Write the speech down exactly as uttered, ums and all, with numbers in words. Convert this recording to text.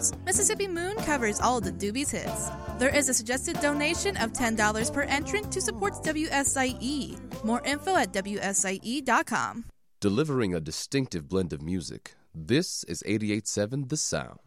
Tunes. Mississippi Moon covers all of the Doobies hits. There is a suggested donation of ten dollars per entrant to support W S I E. More info at W S I E dot com. Delivering a distinctive blend of music, this is eighty-eight point seven The Sound.